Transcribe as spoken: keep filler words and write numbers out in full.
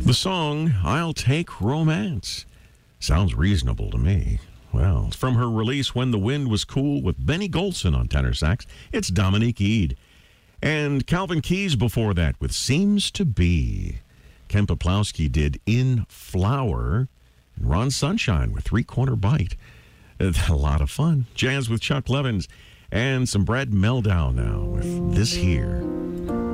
The song, I'll Take Romance. Sounds reasonable to me. Well, it's from her release, When the Wind Was Cool, with Benny Golson on tenor sax. It's Dominique Eade. And Calvin Keys before that with Seems to Be. Ken Poplowski did In Flower. And Ron Sunshine with Three Corner Bite. It's a lot of fun. Jazz with Chuck Levins. And some Brad Meldau now with This Here.